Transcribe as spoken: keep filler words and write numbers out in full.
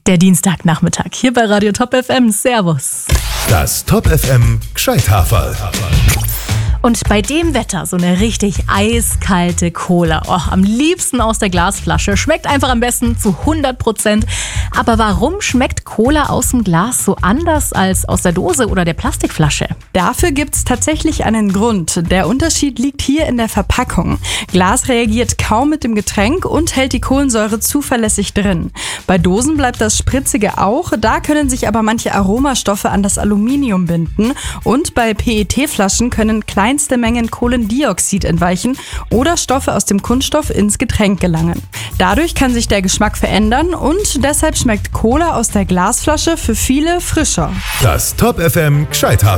Der Dienstagnachmittag hier bei Radio Top F M. Servus. Das Top F M Gscheithaferl. Und bei dem Wetter so eine richtig eiskalte Cola. Oh, am liebsten aus der Glasflasche. Schmeckt einfach am besten zu hundert Prozent. Aber warum schmeckt Cola aus dem Glas so anders als aus der Dose oder der Plastikflasche? Dafür gibt's tatsächlich einen Grund. Der Unterschied liegt hier in der Verpackung. Glas reagiert kaum mit dem Getränk und hält die Kohlensäure zuverlässig drin. Bei Dosen bleibt das Spritzige auch, da können sich aber manche Aromastoffe an das Aluminium binden. Und bei P E T-Flaschen können kleinste Mengen Kohlendioxid entweichen oder Stoffe aus dem Kunststoff ins Getränk gelangen. Dadurch kann sich der Geschmack verändern und deshalb schmeckt Cola aus der Glasflasche für viele frischer. Das Top F M Gscheithaferl.